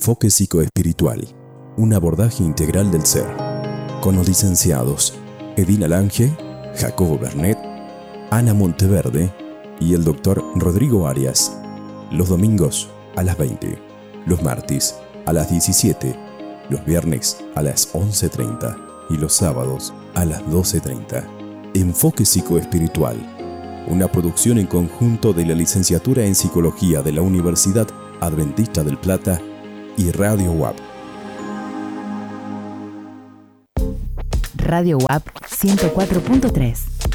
Enfoque psicoespiritual, un abordaje integral del ser, con los licenciados Edina Lange, Jacobo Bernet, Ana Monteverde y el doctor Rodrigo Arias. Los domingos a las 20, los martes a las 17, los viernes a las 11:30 y los sábados a las 12:30. Enfoque psicoespiritual, una producción en conjunto de la Licenciatura en Psicología de la Universidad Adventista del Plata y Radio UAP. Radio UAP 104.3.